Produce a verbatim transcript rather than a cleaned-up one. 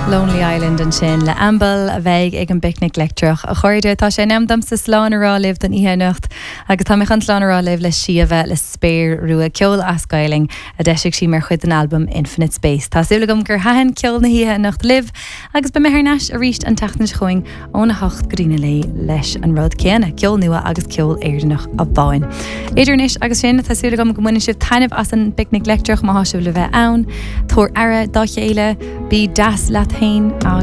Lonely Island an sin le ambal a bheith ag an picnic lectrach a chuirde tá sé nemdam sa slánará libh den ihe nacht agus tá mechan slánará libh le siomh le spéir ruúa ceol ascailing a deisiigh sí mar chuid an album Infinite Space. Tá siúlagam gur hahan ceol na ihe nacht libh agus be meharneis a ríist an tachtan choing ón na hocht grína lei leis an rud céanna ceol nua agus ceol éidirnach a báin. Idirnis agus sin tá siúlagam go muine sibh tainmh as an picnic lectrach má hasisiú le bheith ann, tóir ara dá chéile bí das leat hain